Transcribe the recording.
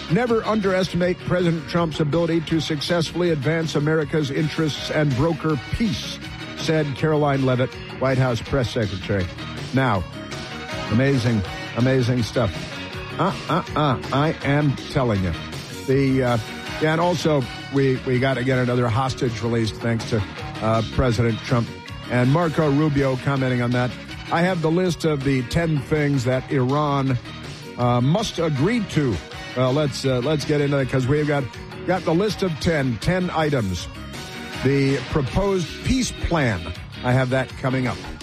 Never underestimate President Trump's ability to successfully advance America's interests and broker peace, said Caroline Leavitt, White House press secretary. Now, amazing stuff. I am telling you. And also, we got to get another hostage released thanks to President Trump. And Marco Rubio commenting on that. I have the list of the 10 things that Iran must agree to. Well, let's get into it because we've got the list of 10 items. The proposed peace plan. I have that coming up.